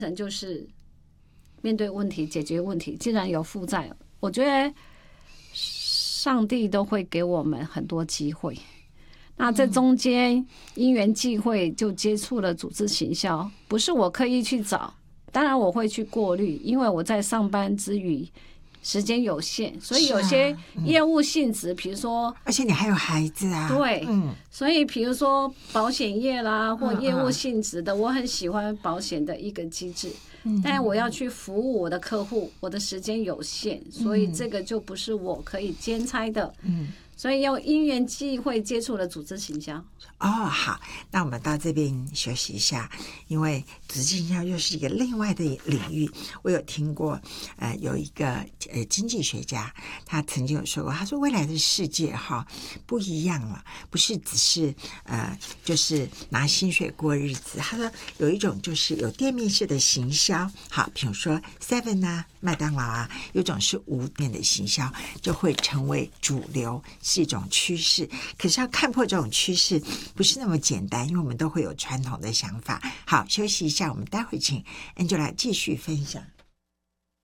人就是面对问题、解决问题。既然有负债，我觉得上帝都会给我们很多机会。那这中间因缘际会就接触了组织行销，不是我刻意去找，当然我会去过滤，因为我在上班之余时间有限，所以有些业务性质，比如说， 而且你还有孩子啊， 对，所以比如说保险业啦，或业务性质的，我很喜欢保险的一个机制，但我要去服务我的客户，我的时间有限，所以这个就不是我可以兼差的，所以要因缘际会接触了组织行销。 好，那我们到这边休息一下，因为组织行销又是一个另外的领域。我有听过，有一个经济学家，他曾经有说过，他说未来的世界不一样了，不是只是就是拿薪水过日子。他说有一种就是有店面式的行销，好，比如说 Seven 啊、麦当劳啊，有种是无店的行销，就会成为主流，是一种趋势。可是要看破这种趋势不是那么简单，因为我们都会有传统的想法。好，休息一下，我们待会请 Angela 继续分享。